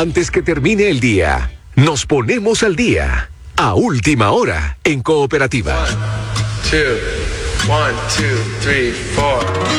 Antes que termine el día, nos ponemos al día. A última hora, en Cooperativa. 1, 2, 3, 4.